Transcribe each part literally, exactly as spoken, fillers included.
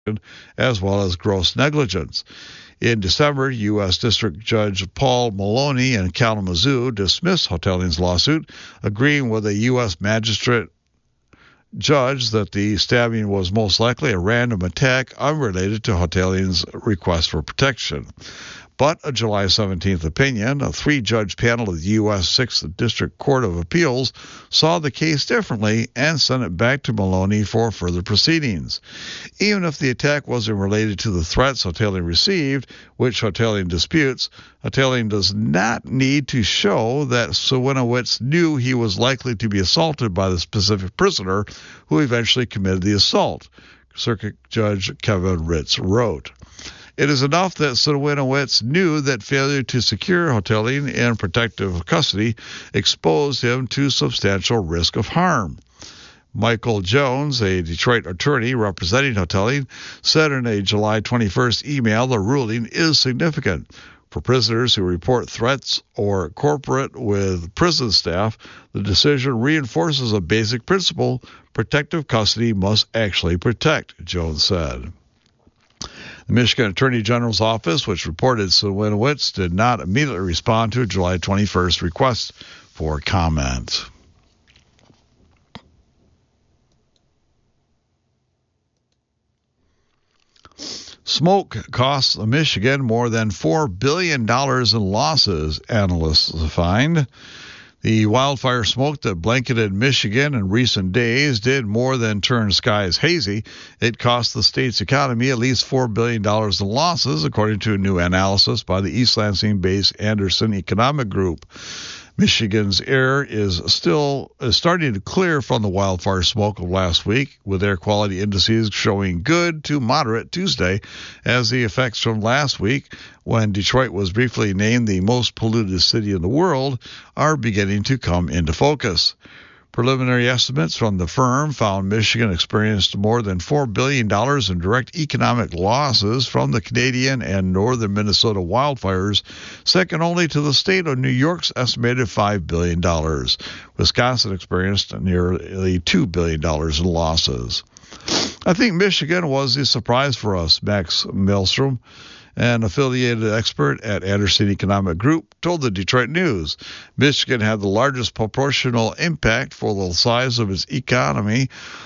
as well as gross negligence. In December, U S. District Judge Paul Maloney in Kalamazoo dismissed Hoteling's lawsuit, agreeing with a U S magistrate judge that the stabbing was most likely a random attack unrelated to Hoteling's request for protection. But a July seventeenth opinion, a three-judge panel of the U S. sixth District Court of Appeals, saw the case differently and sent it back to Maloney for further proceedings. Even if the attack wasn't related to the threats Hoteling received, which Hoteling disputes, Hoteling does not need to show that Sawinowicz knew he was likely to be assaulted by the specific prisoner who eventually committed the assault, Circuit Judge Kevin Ritz wrote. It is enough that Sawinowicz knew that failure to secure Hoteling in protective custody exposed him to substantial risk of harm. Michael Jones, a Detroit attorney representing Hoteling, said in a July twenty-first email the ruling is significant. For prisoners who report threats or cooperate with prison staff, the decision reinforces a basic principle: protective custody must actually protect, Jones said. The Michigan Attorney General's office, which reported Sawinowicz, did not immediately respond to a July twenty-first request for comment. Smoke costs Michigan more than four billion dollars in losses, analysts find. The wildfire smoke that blanketed Michigan in recent days did more than turn skies hazy. It cost the state's economy at least four billion dollars in losses, according to a new analysis by the East Lansing-based Anderson Economic Group. Michigan's air is still is starting to clear from the wildfire smoke of last week, with air quality indices showing good to moderate Tuesday, as the effects from last week, when Detroit was briefly named the most polluted city in the world, are beginning to come into focus. Preliminary estimates from the firm found Michigan experienced more than four billion dollars in direct economic losses from the Canadian and northern Minnesota wildfires, second only to the state of New York's estimated five billion dollars. Wisconsin experienced nearly two billion dollars in losses. I think Michigan was the surprise for us, Max Maelstrom, an affiliated expert at Anderson Economic Group, told the Detroit News. Michigan had the largest proportional impact for the size of its economy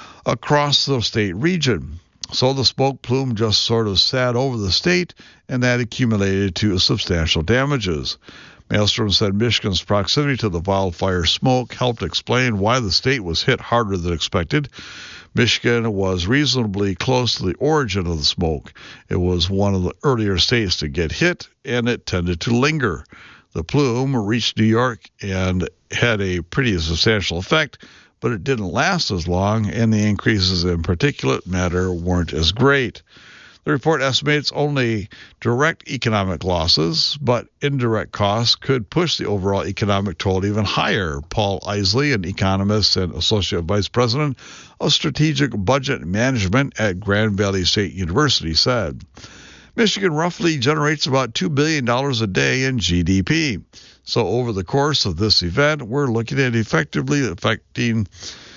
across the state region. So the smoke plume just sort of sat over the state, and that accumulated to substantial damages. Maelstrom said Michigan's proximity to the wildfire smoke helped explain why the state was hit harder than expected. Michigan was reasonably close to the origin of the smoke. It was one of the earlier states to get hit, and it tended to linger. The plume reached New York and had a pretty substantial effect, but it didn't last as long, and the increases in particulate matter weren't as great. The report estimates only direct economic losses, but indirect costs could push the overall economic toll even higher. Paul Isley, an economist and associate vice president of strategic budget management at Grand Valley State University, said, Michigan roughly generates about two billion dollars a day in G D P. So over the course of this event, we're looking at effectively affecting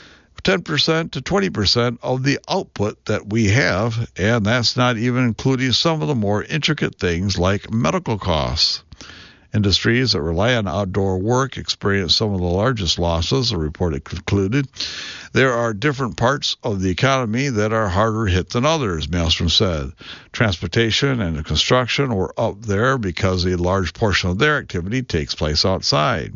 ten percent to twenty percent of the output that we have, and that's not even including some of the more intricate things like medical costs. Industries that rely on outdoor work experience some of the largest losses, the report concluded. There are different parts of the economy that are harder hit than others, Maelstrom said. Transportation and construction were up there because a large portion of their activity takes place outside.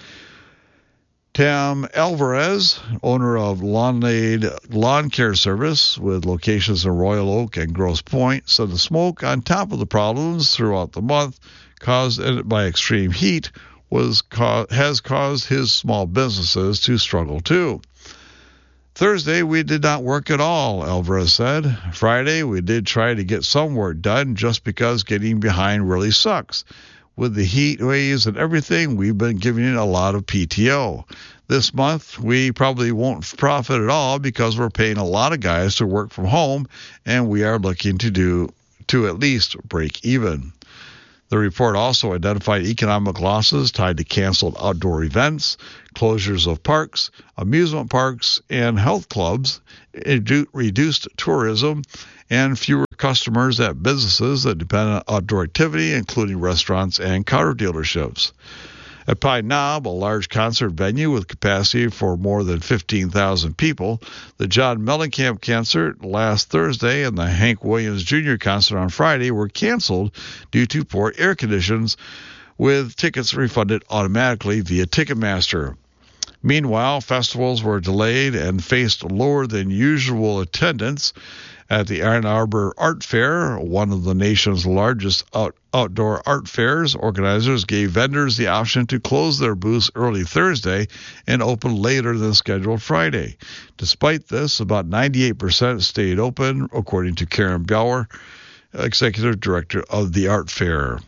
Tam Alvarez, owner of Lawnade Lawn Care Service with locations in Royal Oak and Grosse Pointe, said the smoke on top of the problems throughout the month caused by extreme heat was has caused his small businesses to struggle too. Thursday, we did not work at all, Alvarez said. Friday, we did try to get some work done just because getting behind really sucks. With the heat waves and everything, we've been giving it a lot of P T O. This month, we probably won't profit at all because we're paying a lot of guys to work from home, and we are looking to do to at least break even. The report also identified economic losses tied to canceled outdoor events, closures of parks, amusement parks, and health clubs, reduced tourism, and fewer customers at businesses that depend on outdoor activity, including restaurants and car dealerships. At Pine Knob, a large concert venue with capacity for more than fifteen thousand people, the John Mellencamp concert last Thursday and the Hank Williams Junior concert on Friday were canceled due to poor air conditions, with tickets refunded automatically via Ticketmaster. Meanwhile, festivals were delayed and faced lower than usual attendance. At the Ann Arbor Art Fair, one of the nation's largest out- outdoor art fairs, organizers gave vendors the option to close their booths early Thursday and open later than scheduled Friday. Despite this, about ninety-eight percent stayed open, according to Karen Bauer, executive director of the art fair.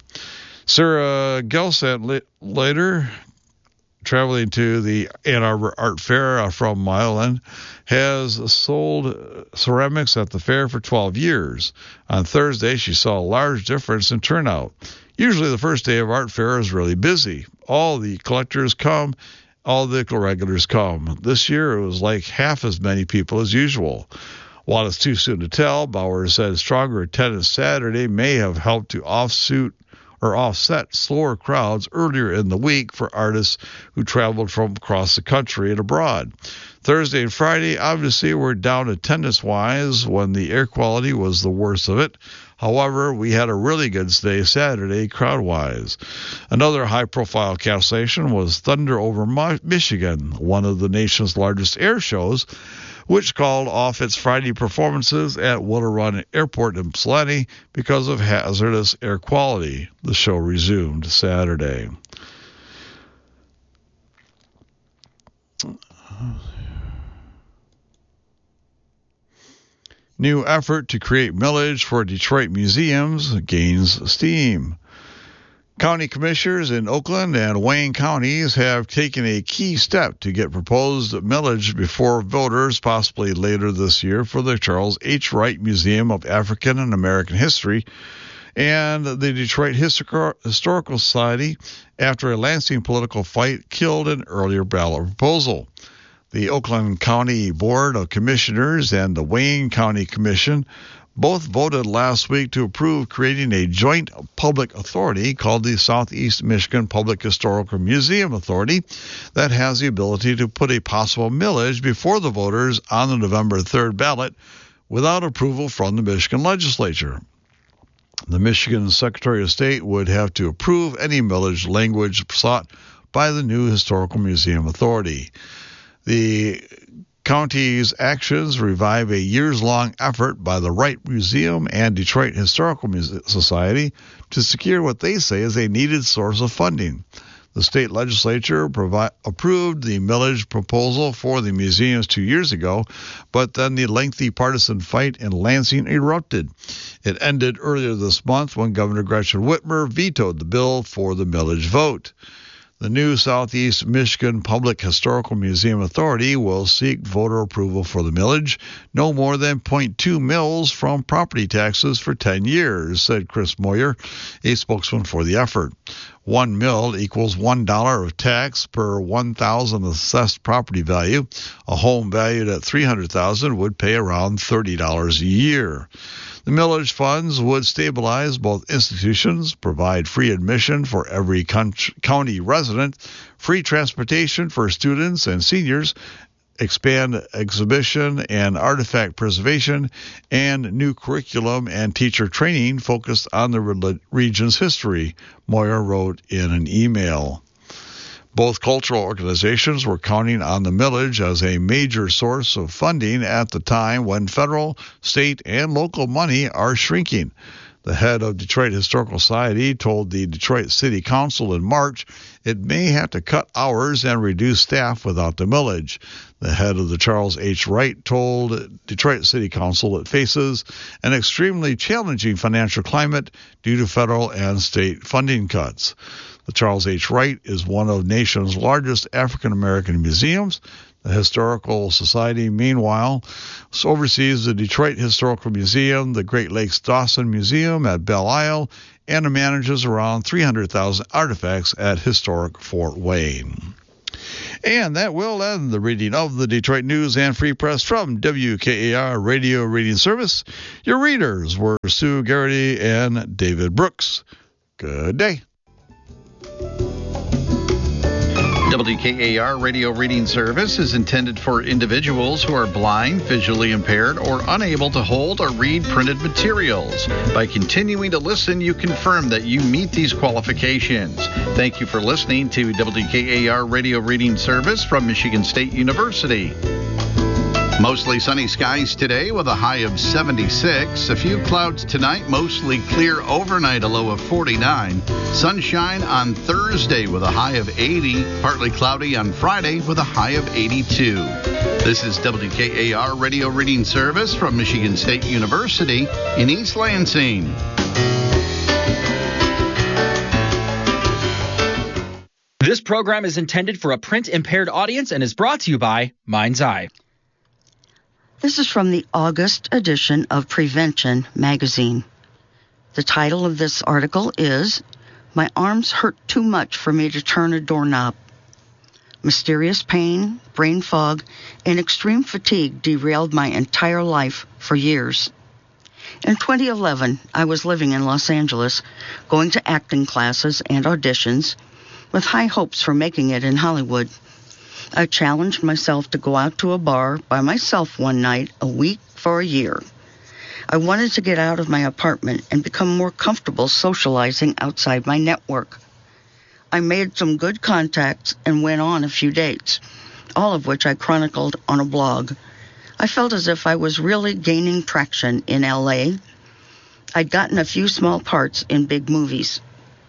Sarah Gelsant later, traveling to the Ann Arbor Art Fair from Milan, has sold ceramics at the fair for twelve years. On Thursday, she saw a large difference in turnout. Usually the first day of art fair is really busy. All the collectors come, all the regulars come. This year it was like half as many people as usual. While it's too soon to tell, Bauer said stronger attendance Saturday may have helped to offsuit or offset slower crowds earlier in the week for artists who traveled from across the country and abroad. Thursday and Friday obviously were down attendance-wise when the air quality was the worst of it. However, we had a really good day Saturday crowd-wise. Another high-profile cancellation was Thunder Over Michigan, one of the nation's largest air shows, which called off its Friday performances at Willow Run Airport in Ypsilanti because of hazardous air quality. The show resumed Saturday. New effort to create millage for Detroit museums gains steam. County commissioners in Oakland and Wayne counties have taken a key step to get proposed millage before voters, possibly later this year, for the Charles H. Wright Museum of African and American History and the Detroit Historical Society after a Lansing political fight killed an earlier ballot proposal. The Oakland County Board of Commissioners and the Wayne County Commission both voted last week to approve creating a joint public authority called the Southeast Michigan Public Historical Museum Authority that has the ability to put a possible millage before the voters on the November third ballot without approval from the Michigan legislature. The Michigan Secretary of State would have to approve any millage language sought by the new Historical Museum Authority. The county's actions revive a years-long effort by the Wright Museum and Detroit Historical Society to secure what they say is a needed source of funding. The state legislature provi- approved the millage proposal for the museums two years ago, but then the lengthy partisan fight in Lansing erupted. It ended earlier this month when Governor Gretchen Whitmer vetoed the bill for the millage vote. The new Southeast Michigan Public Historical Museum Authority will seek voter approval for the millage, no more than zero point two mils from property taxes for ten years, said Chris Moyer, a spokesman for the effort. One mil equals one dollar of tax per one thousand assessed property value. A home valued at three hundred thousand dollars would pay around thirty dollars a year. The millage funds would stabilize both institutions, provide free admission for every county resident, free transportation for students and seniors, expand exhibition and artifact preservation, and new curriculum and teacher training focused on the region's history, Moyer wrote in an email. Both cultural organizations were counting on the millage as a major source of funding at the time when federal, state, and local money are shrinking. The head of Detroit Historical Society told the Detroit City Council in March it may have to cut hours and reduce staff without the millage. The head of the Charles H. Wright told Detroit City Council it faces an extremely challenging financial climate due to federal and state funding cuts. The Charles H. Wright is one of the nation's largest African American museums. The Historical Society, meanwhile, oversees the Detroit Historical Museum, the Great Lakes Dawson Museum at Belle Isle, and manages around three hundred thousand artifacts at historic Fort Wayne. And that will end the reading of the Detroit News and Free Press from W K A R Radio Reading Service. Your readers were Sue Garrity and David Brooks. Good day. W K A R Radio Reading Service is intended for individuals who are blind, visually impaired, or unable to hold or read printed materials. By continuing to listen, you confirm that you meet these qualifications. Thank you for listening to W K A R Radio Reading Service from Michigan State University. Mostly sunny skies today with a high of seventy-six. A few clouds tonight, mostly clear overnight, a low of forty-nine. Sunshine on Thursday with a high of eighty. Partly cloudy on Friday with a high of eighty-two. This is W K A R Radio Reading Service from Michigan State University in East Lansing. This program is intended for a print-impaired audience and is brought to you by Mind's Eye. This is from the August edition of Prevention magazine. The title of this article is, My Arms Hurt Too Much for Me to Turn a Doorknob. Mysterious pain, brain fog, and extreme fatigue derailed my entire life for years. In twenty eleven, I was living in Los Angeles, going to acting classes and auditions, with high hopes for making it in Hollywood. I challenged myself to go out to a bar by myself one night a week for a year. I wanted to get out of my apartment and become more comfortable socializing outside my network. I made some good contacts and went on a few dates, all of which I chronicled on a blog. I felt as if I was really gaining traction in L A. I'd gotten a few small parts in big movies.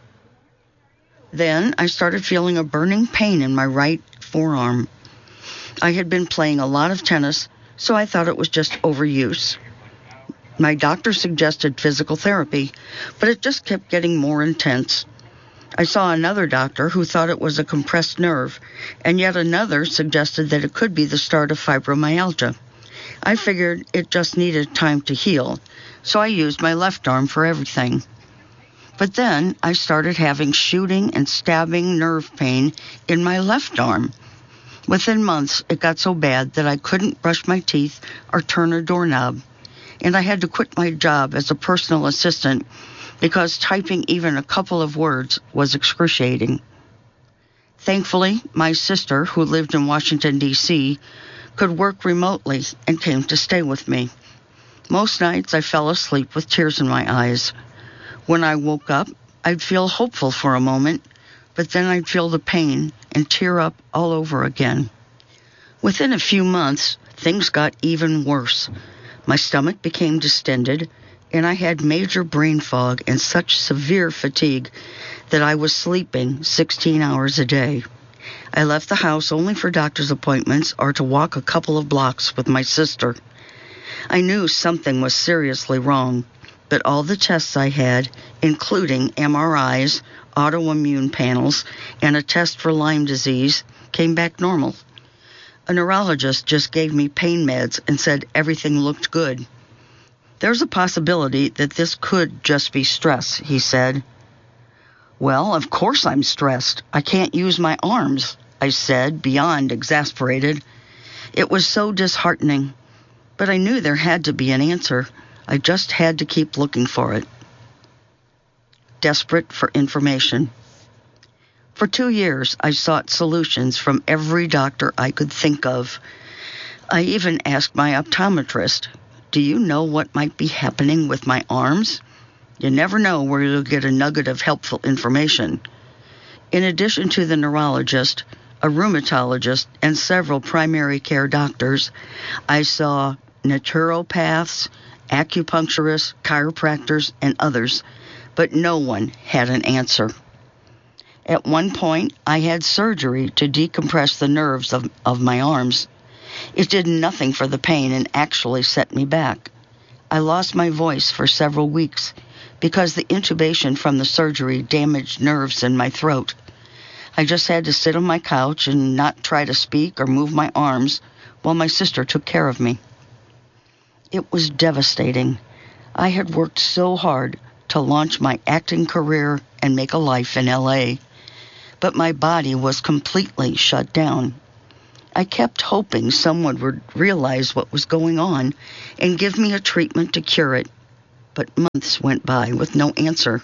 Then I started feeling a burning pain in my right forearm. I had been playing a lot of tennis, so I thought it was just overuse. My doctor suggested physical therapy, but it just kept getting more intense. I saw another doctor who thought it was a compressed nerve, and yet another suggested that it could be the start of fibromyalgia. I figured it just needed time to heal, so I used my left arm for everything. But then I started having shooting and stabbing nerve pain in my left arm. Within months, it got so bad that I couldn't brush my teeth or turn a doorknob, and I had to quit my job as a personal assistant because typing even a couple of words was excruciating. Thankfully, my sister, who lived in Washington, D C, could work remotely and came to stay with me. Most nights I fell asleep with tears in my eyes. When I woke up, I'd feel hopeful for a moment, but then I'd feel the pain and tear up all over again. Within a few months, things got even worse. My stomach became distended, and I had major brain fog and such severe fatigue that I was sleeping sixteen hours a day. I left the house only for doctor's appointments or to walk a couple of blocks with my sister. I knew something was seriously wrong, but all the tests I had, including M R Is, autoimmune panels, and a test for Lyme disease, came back normal. A neurologist just gave me pain meds and said everything looked good. There's a possibility that this could just be stress, he said. Well, of course I'm stressed. I can't use my arms, I said, beyond exasperated. It was so disheartening, but I knew there had to be an answer. I just had to keep looking for it. Desperate for information. For two years, I sought solutions from every doctor I could think of. I even asked my optometrist, do you know what might be happening with my arms? You never know where you'll get a nugget of helpful information. In addition to the neurologist, a rheumatologist, and several primary care doctors, I saw naturopaths, acupuncturists, chiropractors, and others, but no one had an answer. At one point, I had surgery to decompress the nerves of, of my arms. It did nothing for the pain and actually set me back. I lost my voice for several weeks because the intubation from the surgery damaged nerves in my throat. I just had to sit on my couch and not try to speak or move my arms while my sister took care of me. It was devastating. I had worked so hard to launch my acting career and make a life in L A, but my body was completely shut down. I kept hoping someone would realize what was going on and give me a treatment to cure it, but months went by with no answer.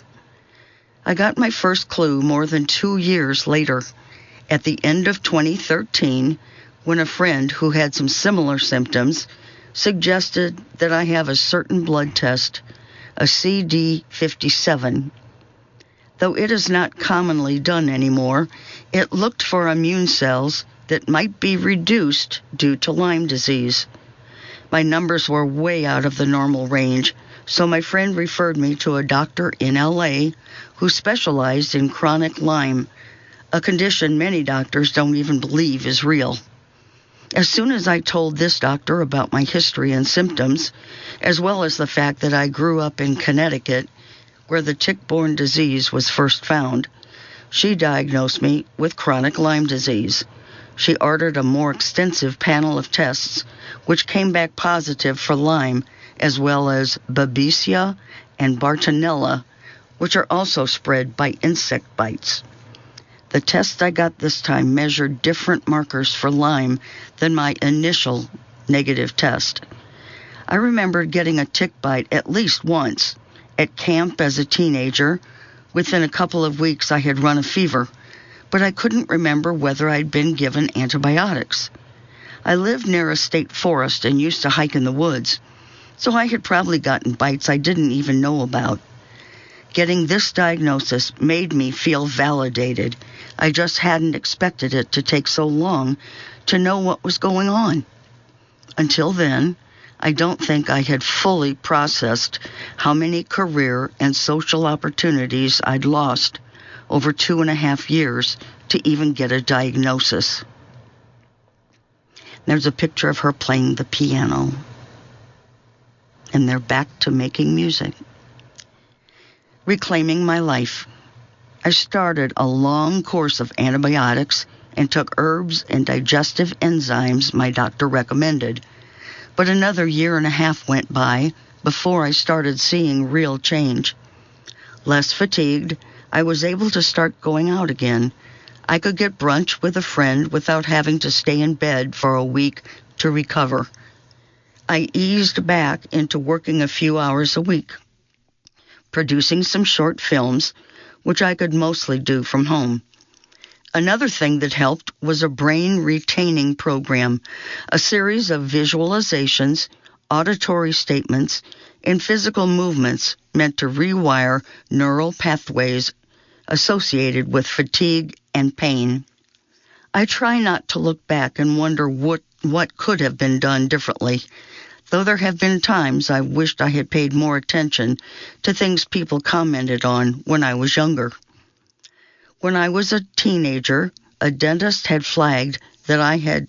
I got my first clue more than two years later, at the end of twenty thirteen, when a friend who had some similar symptoms suggested that I have a certain blood test, a C D fifty-seven. Though it is not commonly done anymore, it looked for immune cells that might be reduced due to Lyme disease. My numbers were way out of the normal range, so my friend referred me to a doctor in L A who specialized in chronic Lyme, a condition many doctors don't even believe is real. As soon as I told this doctor about my history and symptoms, as well as the fact that I grew up in Connecticut, where the tick-borne disease was first found, she diagnosed me with chronic Lyme disease. She ordered a more extensive panel of tests, which came back positive for Lyme, as well as Babesia and Bartonella, which are also spread by insect bites. The test I got this time measured different markers for Lyme than my initial negative test. I remembered getting a tick bite at least once, at camp as a teenager. Within a couple of weeks I had run a fever, but I couldn't remember whether I'd been given antibiotics. I lived near a state forest and used to hike in the woods, so I had probably gotten bites I didn't even know about. Getting this diagnosis made me feel validated. I just hadn't expected it to take so long to know what was going on. Until then, I don't think I had fully processed how many career and social opportunities I'd lost over two and a half years to even get a diagnosis. There's a picture of her playing the piano. And they're back to making music. Reclaiming my life. I started a long course of antibiotics and took herbs and digestive enzymes my doctor recommended. But another year and a half went by before I started seeing real change. Less fatigued, I was able to start going out again. I could get brunch with a friend without having to stay in bed for a week to recover. I eased back into working a few hours a week, producing some short films, which I could mostly do from home. Another thing that helped was a brain retaining program, a series of visualizations, auditory statements, and physical movements meant to rewire neural pathways associated with fatigue and pain. I try not to look back and wonder what, what could have been done differently, though there have been times I wished I had paid more attention to things people commented on when I was younger. When I was a teenager, a dentist had flagged that I had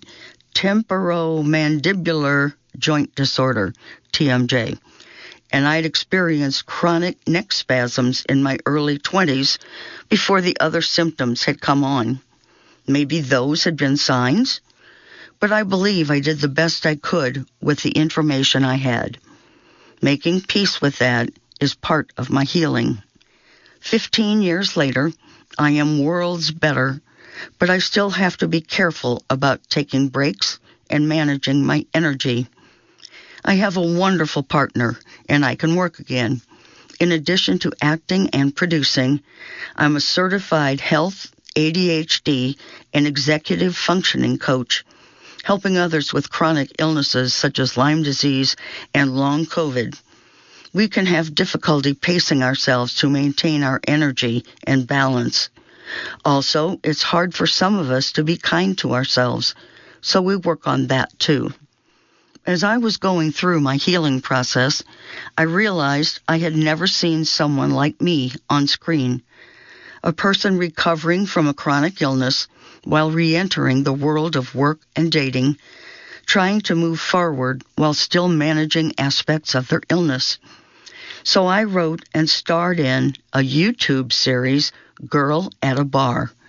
temporomandibular joint disorder, T M J, and I'd experienced chronic neck spasms in my early twenties before the other symptoms had come on. Maybe those had been signs, but I believe I did the best I could with the information I had. Making peace with that is part of my healing. Fifteen years later, I am worlds better, but I still have to be careful about taking breaks and managing my energy. I have a wonderful partner, and I can work again. In addition to acting and producing, I'm a certified health, A D H D, and executive functioning coach, helping others with chronic illnesses such as Lyme disease and long COVID. We can have difficulty pacing ourselves to maintain our energy and balance. Also, it's hard for some of us to be kind to ourselves, so we work on that too. As I was going through my healing process, I realized I had never seen someone like me on screen, a person recovering from a chronic illness while re-entering the world of work and dating, trying to move forward while still managing aspects of their illness. So I wrote and starred in a YouTube series, Girl at a Bar.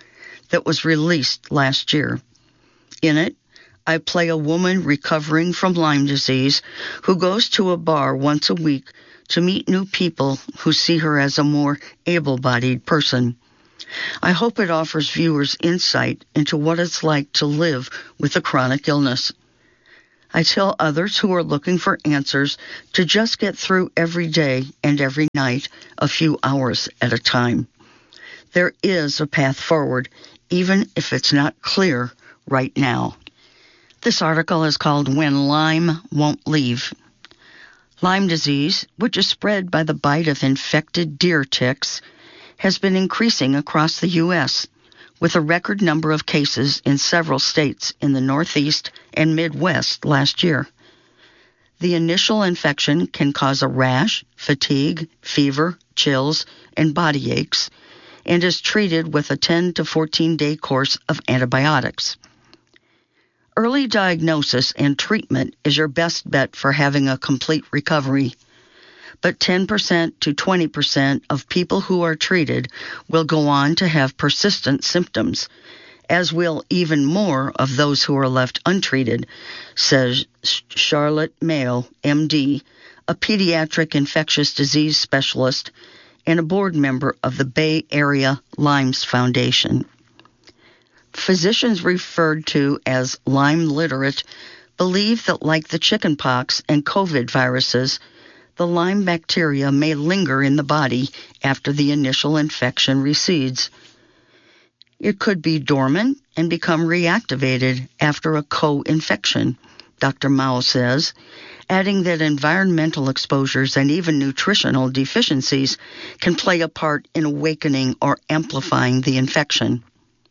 that was released last year. In it, I play a woman recovering from Lyme disease who goes to a bar once a week to meet new people who see her as a more able-bodied person. I hope it offers viewers insight into what it's like to live with a chronic illness. I tell others who are looking for answers to just get through every day and every night, a few hours at a time. There is a path forward, even if it's not clear right now. This article is called When Lyme Won't Leave. Lyme disease, which is spread by the bite of infected deer ticks, has been increasing across the U S, with a record number of cases in several states in the Northeast and Midwest last year. The initial infection can cause a rash, fatigue, fever, chills, and body aches, and is treated with a ten to fourteen day course of antibiotics. Early diagnosis and treatment is your best bet for having a complete recovery. But ten percent to twenty percent of people who are treated will go on to have persistent symptoms, as will even more of those who are left untreated, says Charlotte Mayo, M D, a pediatric infectious disease specialist and a board member of the Bay Area Lyme's Foundation. Physicians referred to as Lyme literate believe that, like the chickenpox and COVID viruses, the Lyme bacteria may linger in the body after the initial infection recedes. It could be dormant and become reactivated after a co-infection, Doctor Mao says, adding that environmental exposures and even nutritional deficiencies can play a part in awakening or amplifying the infection.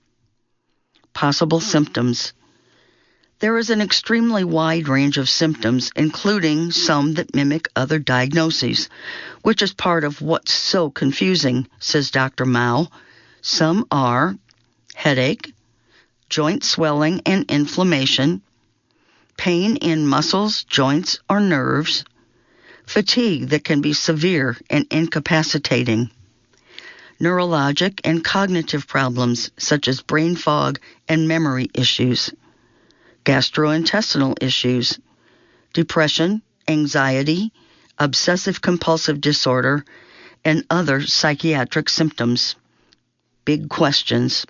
Possible symptoms. There is an extremely wide range of symptoms, including some that mimic other diagnoses, which is part of what's so confusing, says Doctor Mao. Some are headache, joint swelling and inflammation, pain in muscles, joints, or nerves, fatigue that can be severe and incapacitating, neurologic and cognitive problems such as brain fog and memory issues, gastrointestinal issues, depression, anxiety, obsessive-compulsive disorder, and other psychiatric symptoms. Big questions.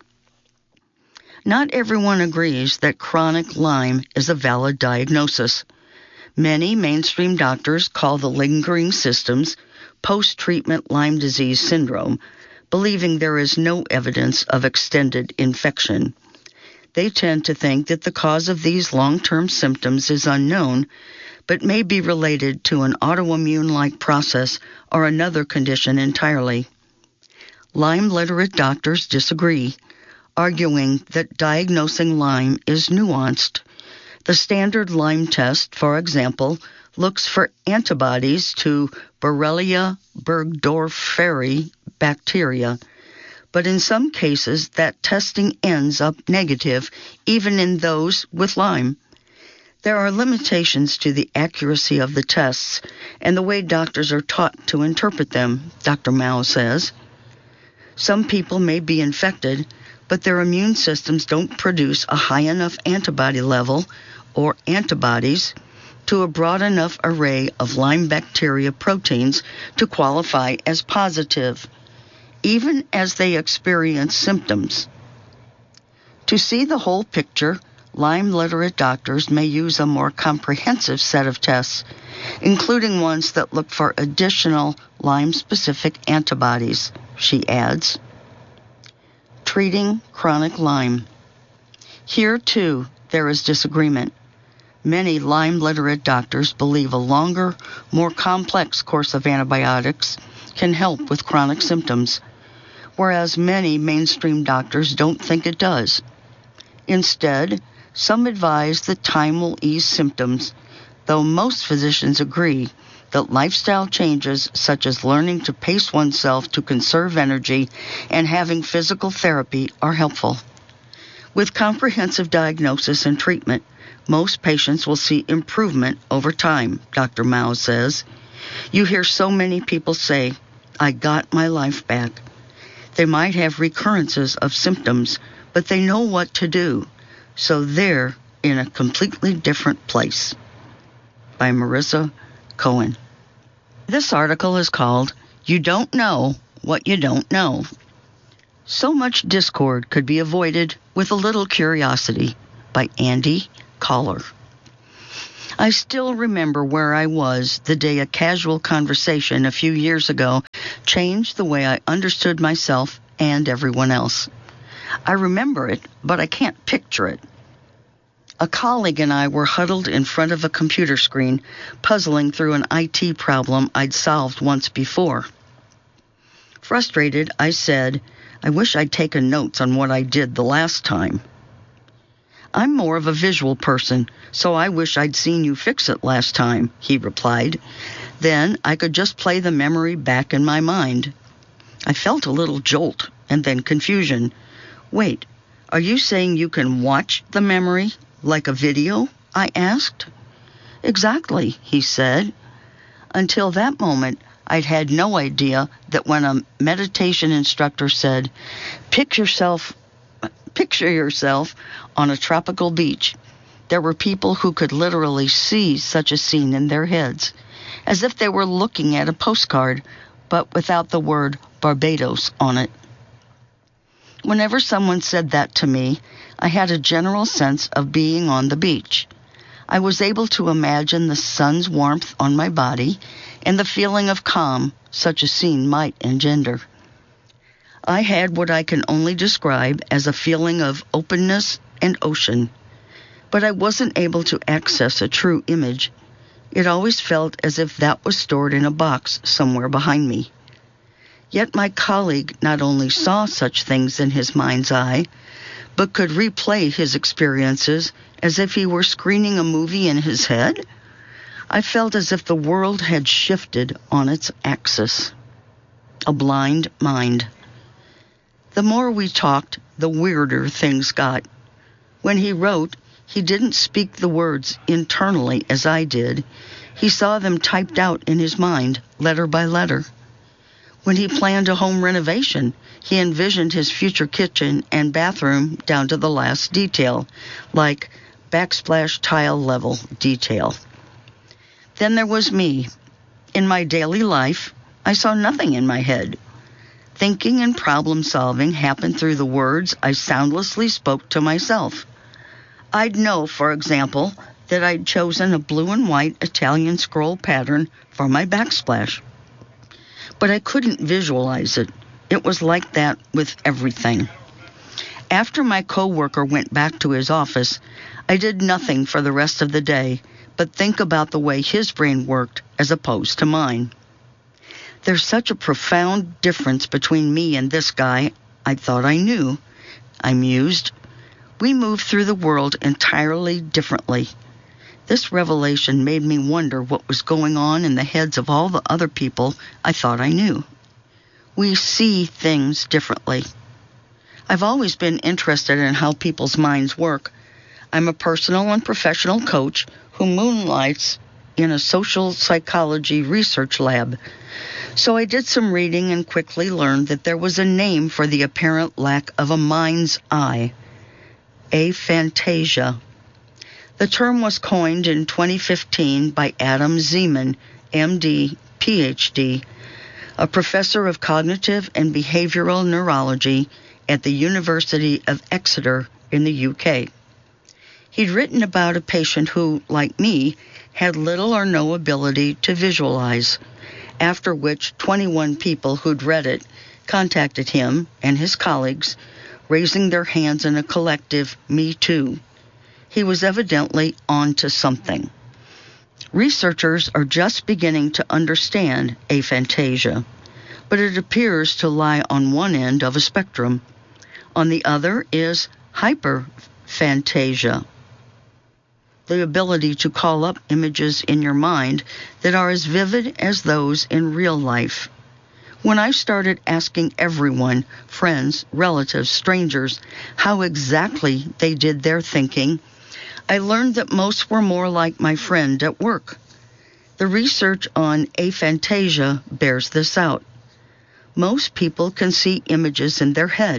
Not everyone agrees that chronic Lyme is a valid diagnosis. Many mainstream doctors call the lingering symptoms post-treatment Lyme disease syndrome, believing there is no evidence of extended infection. They tend to think that the cause of these long-term symptoms is unknown, but may be related to an autoimmune-like process or another condition entirely. Lyme-literate doctors disagree, arguing that diagnosing Lyme is nuanced. The standard Lyme test, for example, looks for antibodies to Borrelia burgdorferi bacteria, but in some cases that testing ends up negative, even in those with Lyme. There are limitations to the accuracy of the tests and the way doctors are taught to interpret them, Doctor Mao says. Some people may be infected, but their immune systems don't produce a high enough antibody level or antibodies to a broad enough array of Lyme bacteria proteins to qualify as positive, even as they experience symptoms. To see the whole picture, Lyme-literate doctors may use a more comprehensive set of tests, including ones that look for additional Lyme-specific antibodies, she adds. Treating chronic Lyme. Here, too, there is disagreement. Many Lyme-literate doctors believe a longer, more complex course of antibiotics can help with chronic symptoms, whereas many mainstream doctors don't think it does. Instead, some advise that time will ease symptoms, though most physicians agree that lifestyle changes such as learning to pace oneself to conserve energy and having physical therapy are helpful. With comprehensive diagnosis and treatment, most patients will see improvement over time, Doctor Mao says. You hear so many people say, "I got my life back." They might have recurrences of symptoms, but they know what to do, so they're in a completely different place. By Marissa Cohen. This article is called, You Don't Know What You Don't Know. So much discord could be avoided with a little curiosity, by Andy Collar. I still remember where I was the day a casual conversation a few years ago changed the way I understood myself and everyone else. I remember it, but I can't picture it. A colleague and I were huddled in front of a computer screen, puzzling through an I T problem I'd solved once before. Frustrated, I said, I wish I'd taken notes on what I did the last time. I'm more of a visual person, so I wish I'd seen you fix it last time, he replied. Then I could just play the memory back in my mind. I felt a little jolt and then confusion. Wait, are you saying you can watch the memory like a video? I asked. Exactly, he said. Until that moment, I'd had no idea that when a meditation instructor said, Pick yourself Picture yourself on a tropical beach, there were people who could literally see such a scene in their heads, as if they were looking at a postcard, but without the word Barbados on it. Whenever someone said that to me, I had a general sense of being on the beach. I was able to imagine the sun's warmth on my body and the feeling of calm such a scene might engender. I had what I can only describe as a feeling of openness and ocean, but I wasn't able to access a true image. It always felt as if that was stored in a box somewhere behind me. Yet my colleague not only saw such things in his mind's eye, but could replay his experiences as if he were screening a movie in his head. I felt as if the world had shifted on its axis. A blind mind. The more we talked, the weirder things got. When he wrote, he didn't speak the words internally as I did. He saw them typed out in his mind, letter by letter. When he planned a home renovation, he envisioned his future kitchen and bathroom down to the last detail, like backsplash tile level detail. Then there was me. In my daily life, I saw nothing in my head. Thinking and problem solving happened through the words I soundlessly spoke to myself. I'd know, for example, that I'd chosen a blue and white Italian scroll pattern for my backsplash. But I couldn't visualize it. It was like that with everything. After my coworker went back to his office, I did nothing for the rest of the day but think about the way his brain worked as opposed to mine. There's such a profound difference between me and this guy I thought I knew, I mused. We move through the world entirely differently. This revelation made me wonder what was going on in the heads of all the other people I thought I knew. We see things differently. I've always been interested in how people's minds work. I'm a personal and professional coach who moonlights in a social psychology research lab. So I did some reading and quickly learned that there was a name for the apparent lack of a mind's eye, aphantasia. The term was coined in twenty fifteen by Adam Zeman, M D, P H D, a professor of cognitive and behavioral neurology at the University of Exeter in the U K. He'd written about a patient who, like me, had little or no ability to visualize, after which twenty-one people who'd read it contacted him and his colleagues, raising their hands in a collective "Me Too." He was evidently on to something. Researchers are just beginning to understand aphantasia, but it appears to lie on one end of a spectrum. On the other is hyperphantasia, the ability to call up images in your mind that are as vivid as those in real life. When I started asking everyone, friends, relatives, strangers, how exactly they did their thinking, I learned that most were more like my friend at work. The research on aphantasia bears this out. Most people can see images in their head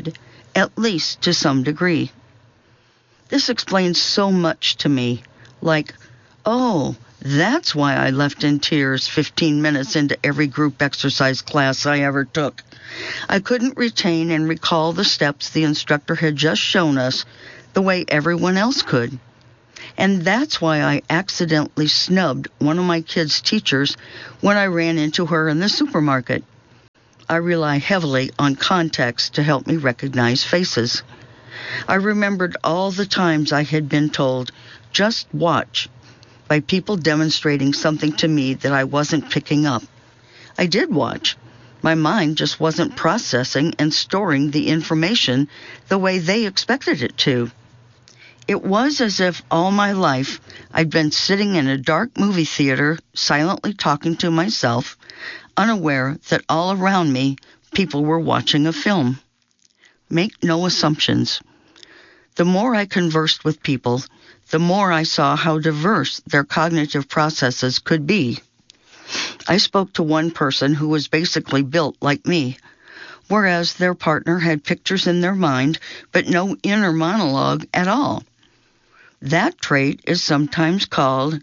at least to some degree. This explains so much to me, like, oh, that's why I left in tears fifteen minutes into every group exercise class I ever took. I couldn't retain and recall the steps the instructor had just shown us the way everyone else could. And that's why I accidentally snubbed one of my kids' teachers when I ran into her in the supermarket. I rely heavily on context to help me recognize faces. I remembered all the times I had been told, just watch, by people demonstrating something to me that I wasn't picking up. I did watch. My mind just wasn't processing and storing the information the way they expected it to. It was as if all my life I'd been sitting in a dark movie theater, silently talking to myself, unaware that all around me people were watching a film. Make no assumptions. The more I conversed with people, the more I saw how diverse their cognitive processes could be. I spoke to one person who was basically built like me, whereas their partner had pictures in their mind, but no inner monologue at all. That trait is sometimes called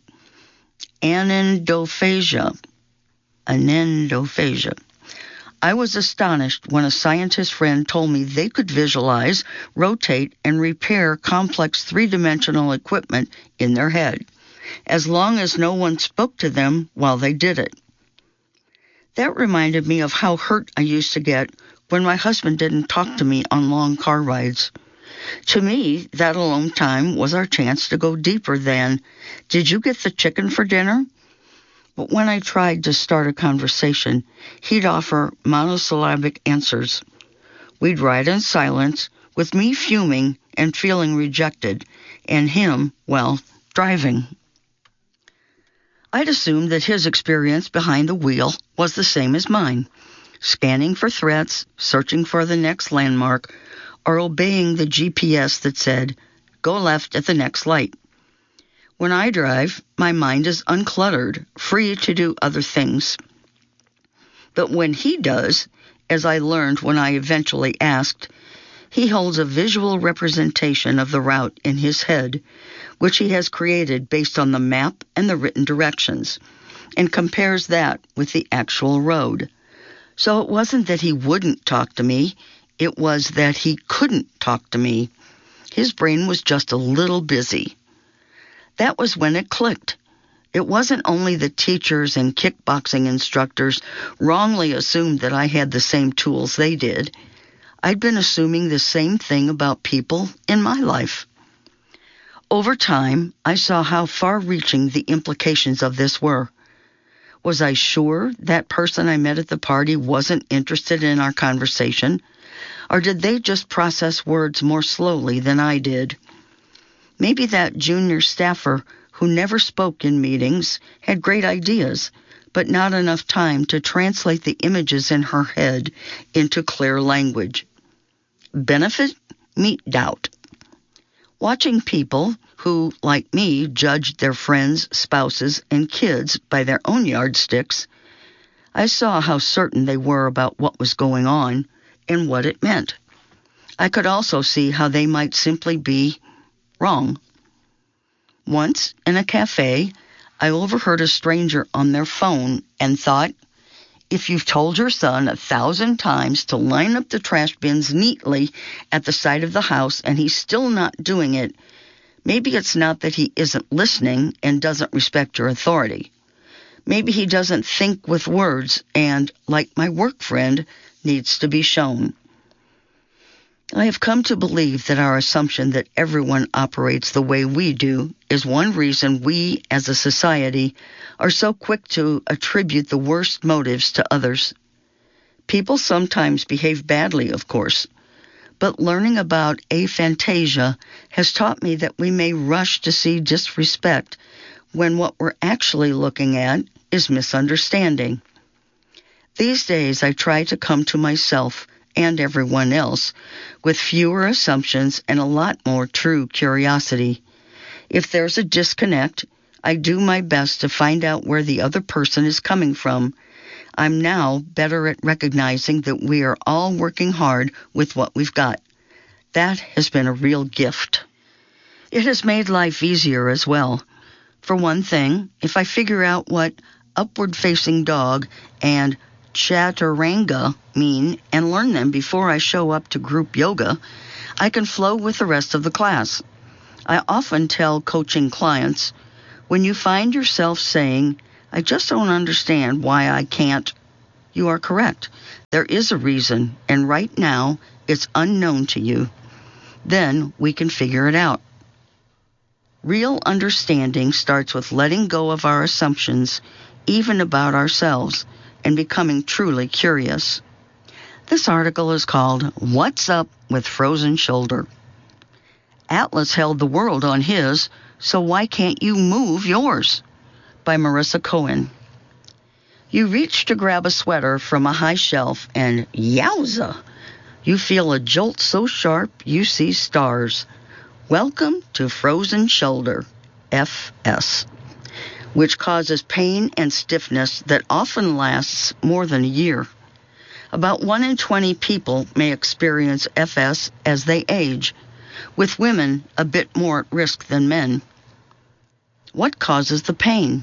anendophagia. Anendophagia. I was astonished when a scientist friend told me they could visualize, rotate, and repair complex three-dimensional equipment in their head, as long as no one spoke to them while they did it. That reminded me of how hurt I used to get when my husband didn't talk to me on long car rides. To me, that alone time was our chance to go deeper than, "Did you get the chicken for dinner?" But when I tried to start a conversation, he'd offer monosyllabic answers. We'd ride in silence, with me fuming and feeling rejected, and him, well, driving. I'd assumed that his experience behind the wheel was the same as mine, scanning for threats, searching for the next landmark, or obeying the G P S that said, "Go left at the next light." When I drive, my mind is uncluttered, free to do other things. But when he does, as I learned when I eventually asked, he holds a visual representation of the route in his head, which he has created based on the map and the written directions, and compares that with the actual road. So it wasn't that he wouldn't talk to me, it was that he couldn't talk to me. His brain was just a little busy. That was when it clicked. It wasn't only the teachers and kickboxing instructors wrongly assumed that I had the same tools they did. I'd been assuming the same thing about people in my life. Over time, I saw how far-reaching the implications of this were. Was I sure that person I met at the party wasn't interested in our conversation? Or did they just process words more slowly than I did? Maybe that junior staffer who never spoke in meetings had great ideas, but not enough time to translate the images in her head into clear language. Benefit? Meet doubt. Watching people who, like me, judged their friends, spouses, and kids by their own yardsticks, I saw how certain they were about what was going on and what it meant. I could also see how they might simply be wrong. Once, in a cafe, I overheard a stranger on their phone and thought, if you've told your son a thousand times to line up the trash bins neatly at the side of the house and he's still not doing it, maybe it's not that he isn't listening and doesn't respect your authority. Maybe he doesn't think with words and, like my work friend, needs to be shown. I have come to believe that our assumption that everyone operates the way we do is one reason we, as a society, are so quick to attribute the worst motives to others. People sometimes behave badly, of course, but learning about aphantasia has taught me that we may rush to see disrespect when what we're actually looking at is misunderstanding. These days, I try to come to myself and everyone else with fewer assumptions and a lot more true curiosity. If there's a disconnect, I do my best to find out where the other person is coming from. I'm now better at recognizing that we are all working hard with what we've got. That has been a real gift. It has made life easier as well. For one thing, if I figure out what upward-facing dog and chaturanga mean and learn them before I show up to group yoga, I can flow with the rest of the class. I often tell coaching clients, when you find yourself saying, I just don't understand why I can't, you are correct. There is a reason, and right now it's unknown to you. Then we can figure it out. Real understanding starts with letting go of our assumptions, even about ourselves, and becoming truly curious. This article is called What's Up with Frozen Shoulder? Atlas held the world on his, so why can't you move yours? By Marissa Cohen. You reach to grab a sweater from a high shelf and yowza! You feel a jolt so sharp you see stars. Welcome to frozen shoulder, F S, which causes pain and stiffness that often lasts more than a year. About one in twenty people may experience F S as they age, with women a bit more at risk than men. What causes the pain?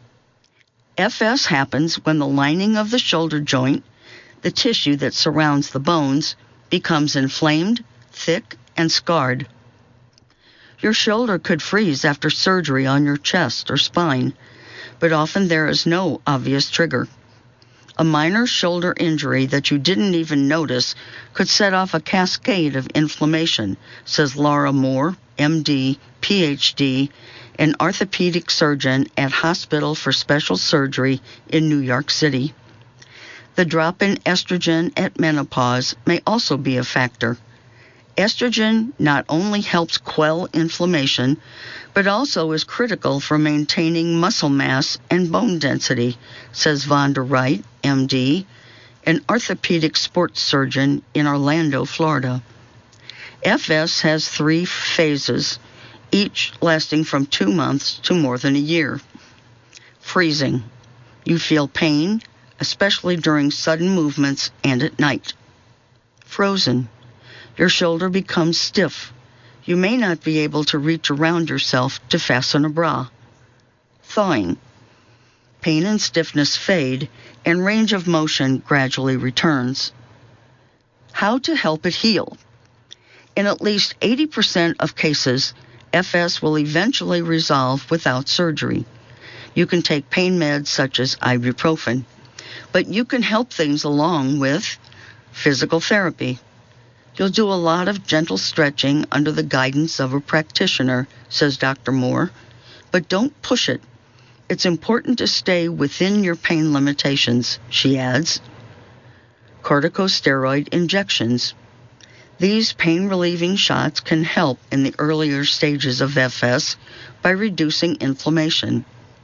F S happens when the lining of the shoulder joint, the tissue that surrounds the bones, becomes inflamed, thick, and scarred. Your shoulder could freeze after surgery on your chest or spine, but often there is no obvious trigger. A minor shoulder injury that you didn't even notice could set off a cascade of inflammation, says Laura Moore, M D, P H D, an orthopedic surgeon at Hospital for Special Surgery in New York City. The drop in estrogen at menopause may also be a factor. Estrogen not only helps quell inflammation, but also is critical for maintaining muscle mass and bone density, says Vonda Wright, M D, an orthopedic sports surgeon in Orlando, Florida. F S has three phases, each lasting from two months to more than a year. Freezing. You feel pain, especially during sudden movements and at night. Frozen. Your shoulder becomes stiff. You may not be able to reach around yourself to fasten a bra. Thawing. Pain and stiffness fade, and range of motion gradually returns. How to help it heal? In at least eighty percent of cases, F S will eventually resolve without surgery. You can take pain meds such as ibuprofen, but you can help things along with physical therapy. You'll do a lot of gentle stretching under the guidance of a practitioner, says Doctor Moore, but don't push it. It's important to stay within your pain limitations, she adds. Corticosteroid injections. These pain-relieving shots can help in the earlier stages of F S by reducing inflammation.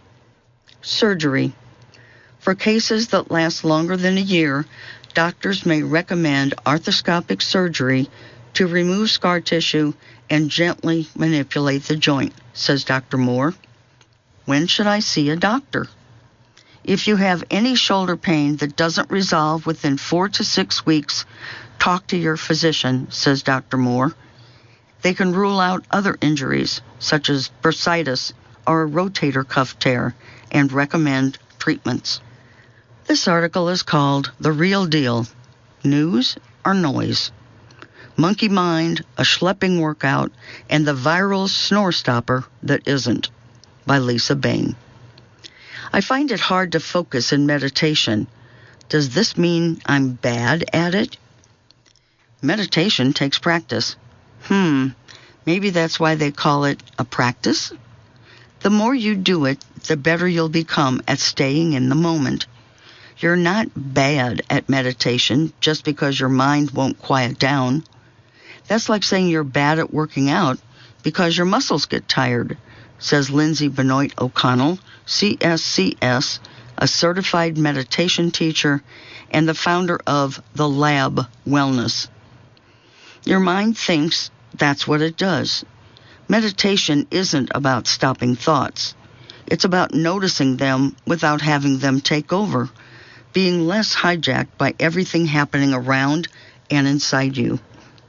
Surgery. For cases that last longer than a year, doctors may recommend arthroscopic surgery to remove scar tissue and gently manipulate the joint, says Doctor Moore. When should I see a doctor? If you have any shoulder pain that doesn't resolve within four to six weeks, talk to your physician, says Doctor Moore. They can rule out other injuries, such as bursitis or a rotator cuff tear, and recommend treatments. This article is called The Real Deal, News or Noise? Monkey Mind, a Schlepping Workout, and the Viral Snore Stopper That Isn't, by Lisa Bain. I find it hard to focus in meditation. Does this mean I'm bad at it? Meditation takes practice. Hmm, maybe that's why they call it a practice? The more you do it, the better you'll become at staying in the moment. You're not bad at meditation just because your mind won't quiet down. That's like saying you're bad at working out because your muscles get tired, says Lindsay Benoit O'Connell, C S C S, a certified meditation teacher and the founder of The Lab Wellness. Your mind thinks that's what it does. Meditation isn't about stopping thoughts. It's about noticing them without having them take over, being less hijacked by everything happening around and inside you.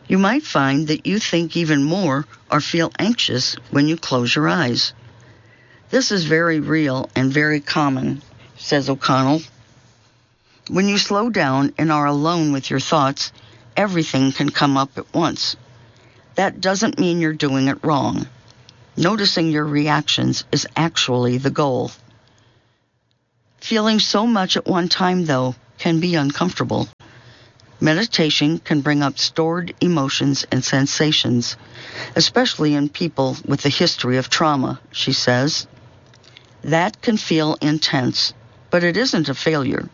You might find that you think even more or feel anxious when you close your eyes. This is very real and very common, says O'Connell. When you slow down and are alone with your thoughts, everything can come up at once. That doesn't mean you're doing it wrong. Noticing your reactions is actually the goal. Feeling so much at one time, though, can be uncomfortable. Meditation can bring up stored emotions and sensations, especially in people with a history of trauma, she says. That can feel intense, but it isn't a failure.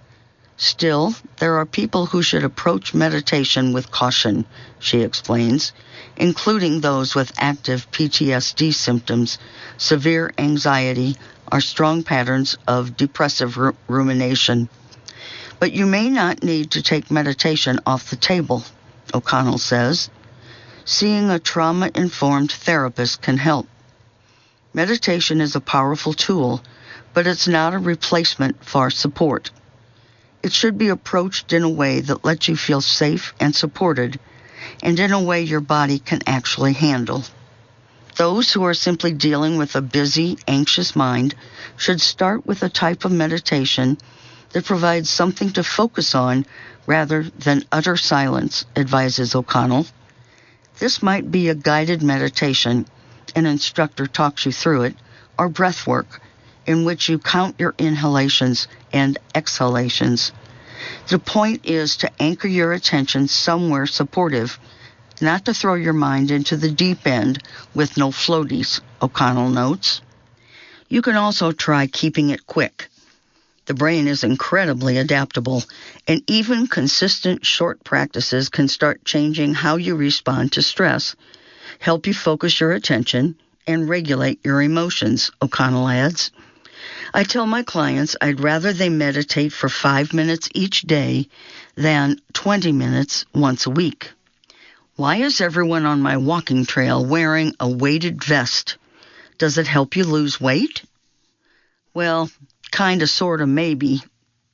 Still, there are people who should approach meditation with caution, she explains, including those with active P T S D symptoms, severe anxiety, or strong patterns of depressive ru- rumination. But you may not need to take meditation off the table, O'Connell says. Seeing a trauma-informed therapist can help. Meditation is a powerful tool, but it's not a replacement for support. It should be approached in a way that lets you feel safe and supported, and in a way your body can actually handle. Those who are simply dealing with a busy, anxious mind should start with a type of meditation that provides something to focus on rather than utter silence, advises O'Connell. This might be a guided meditation, an instructor talks you through it, or breath work, in which you count your inhalations and exhalations. The point is to anchor your attention somewhere supportive, not to throw your mind into the deep end with no floaties, O'Connell notes. You can also try keeping it quick. The brain is incredibly adaptable, and even consistent short practices can start changing how you respond to stress, help you focus your attention, and regulate your emotions, O'Connell adds. I tell my clients I'd rather they meditate for five minutes each day than twenty minutes once a week. Why is everyone on my walking trail wearing a weighted vest? Does it help you lose weight? Well, kinda, sorta, maybe.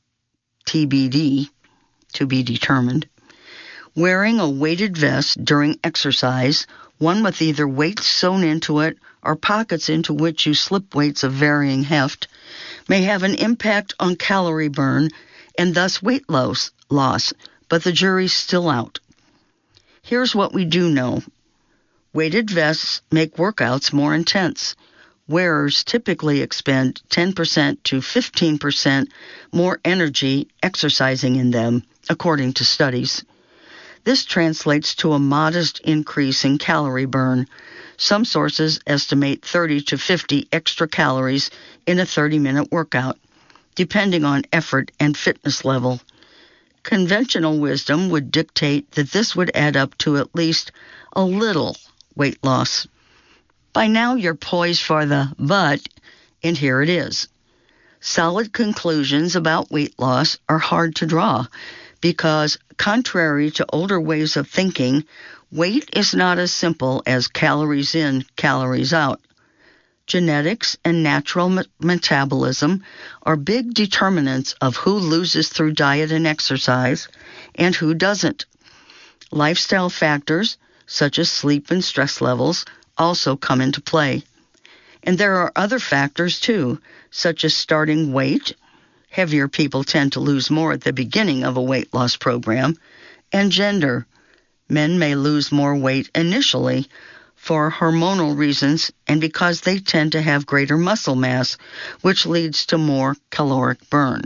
T B D, to be determined. Wearing a weighted vest during exercise, one with either weights sewn into it or pockets into which you slip weights of varying heft, may have an impact on calorie burn and thus weight loss, loss, but the jury's still out. Here's what we do know. Weighted vests make workouts more intense. Wearers typically expend ten percent to fifteen percent more energy exercising in them, according to studies. This translates to a modest increase in calorie burn. Some sources estimate thirty to fifty extra calories in a thirty-minute workout, depending on effort and fitness level. Conventional wisdom would dictate that this would add up to at least a little weight loss. By now you're poised for the but, and here it is. Solid conclusions about weight loss are hard to draw because, contrary to older ways of thinking, weight is not as simple as calories in, calories out. Genetics and natural me- metabolism are big determinants of who loses through diet and exercise and who doesn't. Lifestyle factors, such as sleep and stress levels, also come into play. And there are other factors, too, such as starting weight. Heavier people tend to lose more at the beginning of a weight loss program. And gender. Men may lose more weight initially for hormonal reasons and because they tend to have greater muscle mass, which leads to more caloric burn.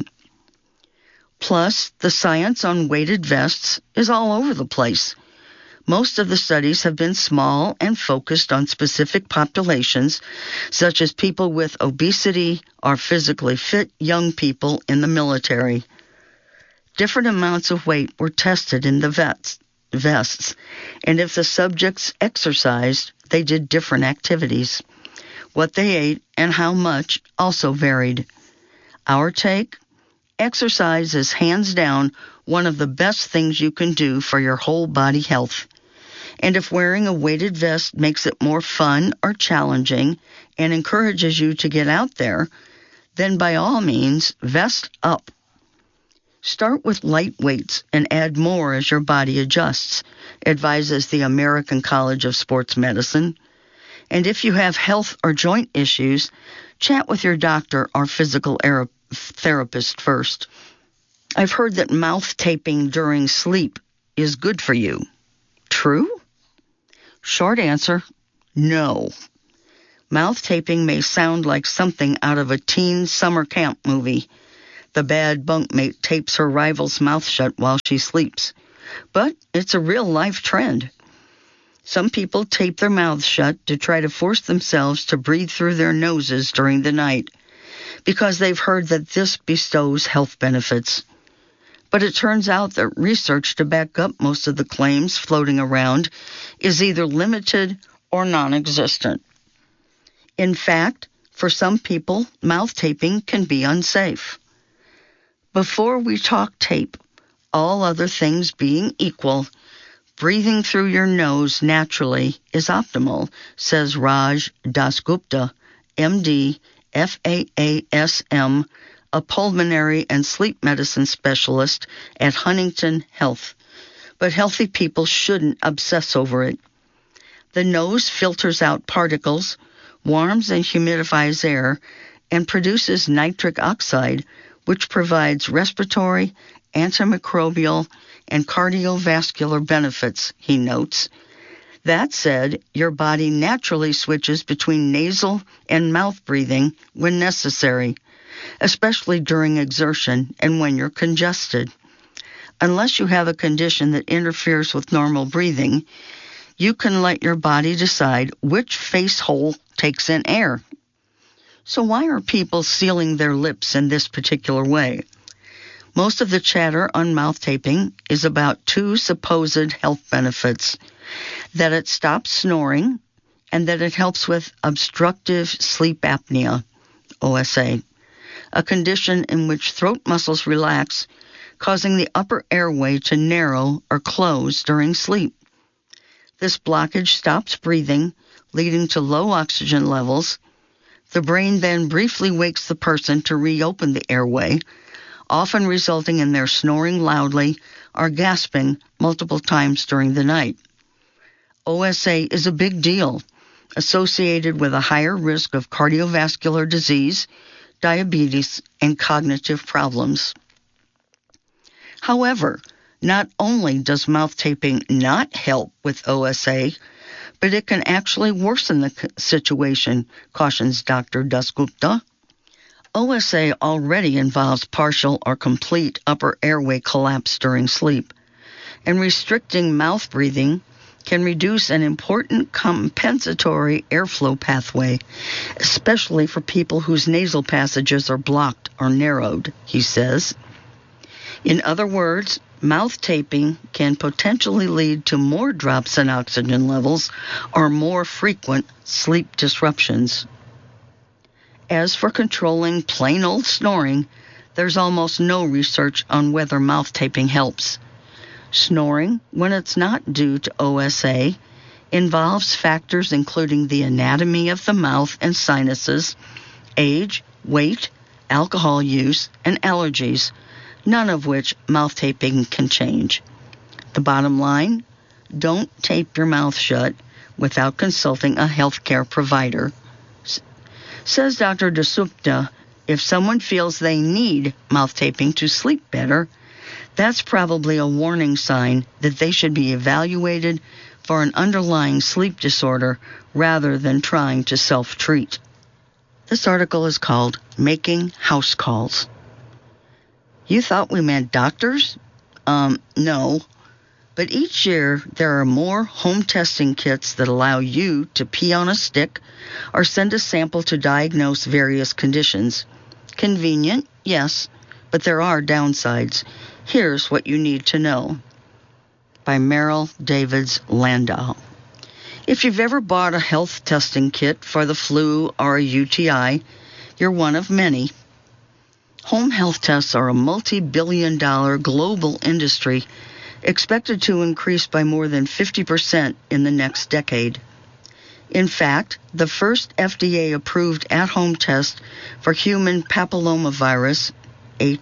Plus, the science on weighted vests is all over the place. Most of the studies have been small and focused on specific populations, such as people with obesity or physically fit young people in the military. Different amounts of weight were tested in the vets, vests, and if the subjects exercised, they did different activities. What they ate and how much also varied. Our take? Exercise is hands down one of the best things you can do for your whole body health. And if wearing a weighted vest makes it more fun or challenging and encourages you to get out there, then by all means, vest up. Start with light weights and add more as your body adjusts, advises the American College of Sports Medicine. And if you have health or joint issues, chat with your doctor or physical er- therapist first. I've heard that mouth taping during sleep is good for you. True? Short answer, no. Mouth taping may sound like something out of a teen summer camp movie. The bad bunkmate tapes her rival's mouth shut while she sleeps. But it's a real-life trend. Some people tape their mouths shut to try to force themselves to breathe through their noses during the night because they've heard that this bestows health benefits. But it turns out that research to back up most of the claims floating around is either limited or non-existent. In fact, for some people, mouth taping can be unsafe. Before we talk tape, all other things being equal, breathing through your nose naturally is optimal, says Raj Dasgupta, M D, F A A S M, a pulmonary and sleep medicine specialist at Huntington Health. But healthy people shouldn't obsess over it. The nose filters out particles, warms and humidifies air, and produces nitric oxide, which provides respiratory, antimicrobial, and cardiovascular benefits, he notes. That said, your body naturally switches between nasal and mouth breathing when necessary, especially during exertion and when you're congested. Unless you have a condition that interferes with normal breathing, you can let your body decide which face hole takes in air. So why are people sealing their lips in this particular way? Most of the chatter on mouth taping is about two supposed health benefits: that it stops snoring and that it helps with obstructive sleep apnea, O S A, a condition in which throat muscles relax, causing the upper airway to narrow or close during sleep. This blockage stops breathing, leading to low oxygen levels. The brain then briefly wakes the person to reopen the airway, often resulting in their snoring loudly or gasping multiple times during the night. O S A is a big deal, associated with a higher risk of cardiovascular disease, diabetes, and cognitive problems. However, not only does mouth taping not help with O S A, but it can actually worsen the situation, cautions Doctor Dasgupta. O S A already involves partial or complete upper airway collapse during sleep, and restricting mouth breathing can reduce an important compensatory airflow pathway, especially for people whose nasal passages are blocked or narrowed, he says. In other words, mouth taping can potentially lead to more drops in oxygen levels or more frequent sleep disruptions. As for controlling plain old snoring, there's almost no research on whether mouth taping helps. Snoring, when it's not due to O S A, involves factors including the anatomy of the mouth and sinuses, age, weight, alcohol use, and allergies, none of which mouth taping can change. The bottom line, don't tape your mouth shut without consulting a healthcare provider. S- says Doctor Dasgupta, if someone feels they need mouth taping to sleep better, that's probably a warning sign that they should be evaluated for an underlying sleep disorder rather than trying to self-treat. This article is called Making House Calls. You thought we meant doctors? Um, no. But each year, there are more home testing kits that allow you to pee on a stick or send a sample to diagnose various conditions. Convenient, yes, but there are downsides. Here's what you need to know. By Merrill Davids Landau. If you've ever bought a health testing kit for the flu or a U T I, you're one of many. Home health tests are a multi-billion dollar global industry expected to increase by more than fifty percent in the next decade. In fact, the first F D A-approved at-home test for human papillomavirus, H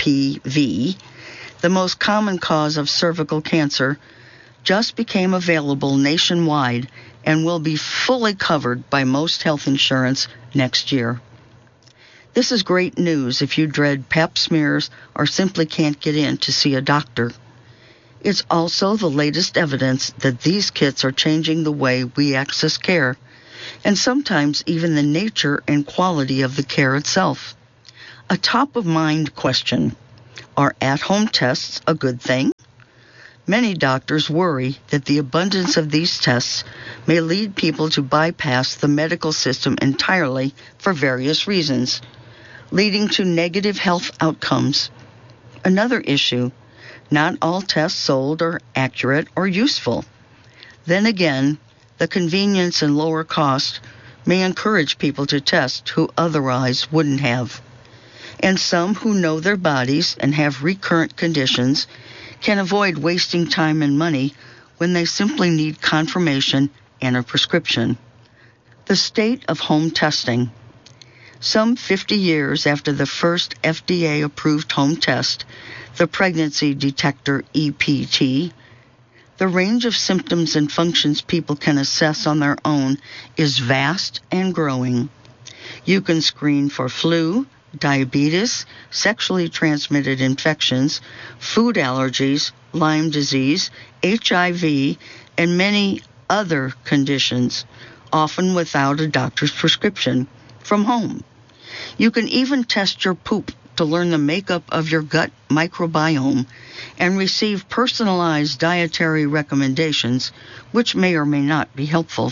P V, the most common cause of cervical cancer, just became available nationwide and will be fully covered by most health insurance next year. This is great news if you dread pap smears or simply can't get in to see a doctor. It's also the latest evidence that these kits are changing the way we access care, and sometimes even the nature and quality of the care itself. A top-of-mind question: are at-home tests a good thing? Many doctors worry that the abundance of these tests may lead people to bypass the medical system entirely for various reasons, leading to negative health outcomes. Another issue: not all tests sold are accurate or useful. Then again, the convenience and lower cost may encourage people to test who otherwise wouldn't have. And some who know their bodies and have recurrent conditions can avoid wasting time and money when they simply need confirmation and a prescription. The state of home testing. Some fifty years after the first F D A-approved home test, the Pregnancy Detector E P T, the range of symptoms and functions people can assess on their own is vast and growing. You can screen for flu, diabetes, sexually transmitted infections, food allergies, Lyme disease, H I V, and many other conditions, often without a doctor's prescription, from home. You can even test your poop to learn the makeup of your gut microbiome and receive personalized dietary recommendations, which may or may not be helpful.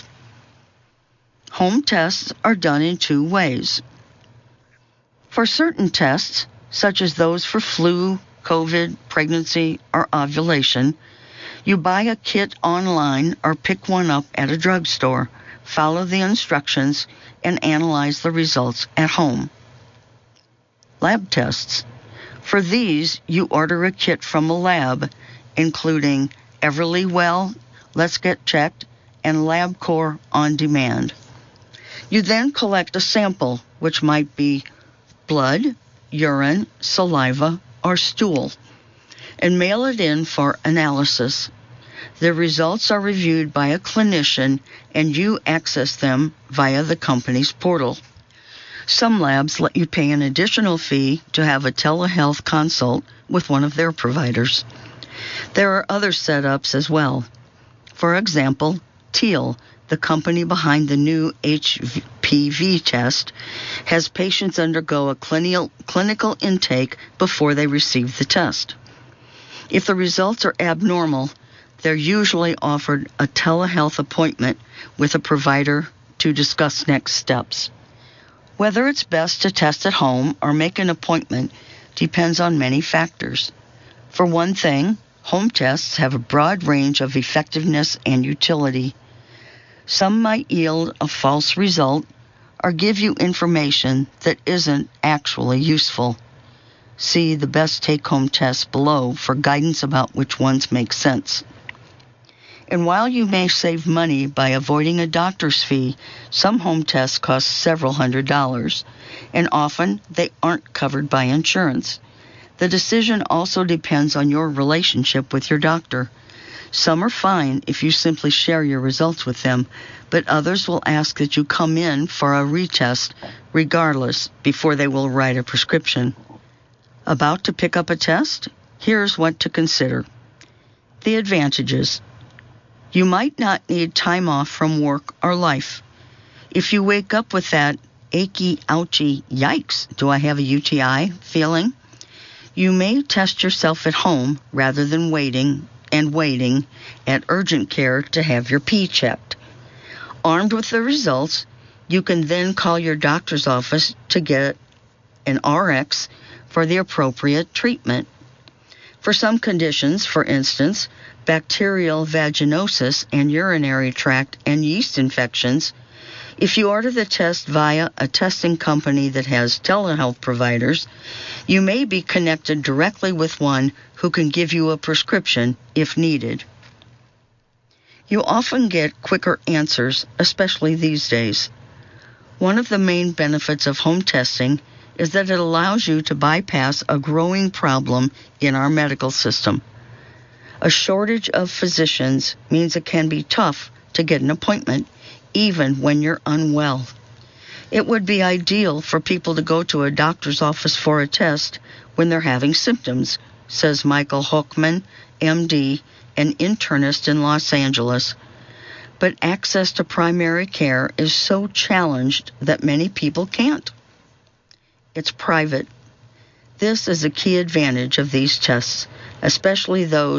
Home tests are done in two ways. For certain tests, such as those for flu, COVID, pregnancy, or ovulation, you buy a kit online or pick one up at a drugstore, follow the instructions, and analyze the results at home. Lab tests. For these, you order a kit from a lab, including Everlywell, Let's Get Checked, and LabCorp On Demand. You then collect a sample, which might be blood, urine, saliva, or stool, and mail it in for analysis. The results are reviewed by a clinician, and you access them via the company's portal. Some labs let you pay an additional fee to have a telehealth consult with one of their providers. There are other setups as well. For example, Teal, the company behind the new H P V test, has patients undergo a clinical, clinical intake before they receive the test. If the results are abnormal, they're usually offered a telehealth appointment with a provider to discuss next steps. Whether it's best to test at home or make an appointment depends on many factors. For one thing, home tests have a broad range of effectiveness and utility. Some might yield a false result or give you information that isn't actually useful. See the best take-home tests below for guidance about which ones make sense. And while you may save money by avoiding a doctor's fee, some home tests cost several hundred dollars, and often they aren't covered by insurance. The decision also depends on your relationship with your doctor. Some are fine if you simply share your results with them, but others will ask that you come in for a retest regardless before they will write a prescription. About to pick up a test? Here's what to consider. The advantages. You might not need time off from work or life. If you wake up with that achy, ouchy, yikes, do I have a U T I feeling, you may test yourself at home rather than waiting and waiting at urgent care to have your pee checked. Armed with the results, you can then call your doctor's office to get an R X for the appropriate treatment. For some conditions, for instance, bacterial vaginosis and urinary tract and yeast infections, if you order the test via a testing company that has telehealth providers, you may be connected directly with one who can give you a prescription if needed. You often get quicker answers, especially these days. One of the main benefits of home testing is that it allows you to bypass a growing problem in our medical system. A shortage of physicians means it can be tough to get an appointment, even when you're unwell. It would be ideal for people to go to a doctor's office for a test when they're having symptoms, says Michael Hochman, M D, an internist in Los Angeles. But access to primary care is so challenged that many people can't. It's private. This is a key advantage of these tests, especially those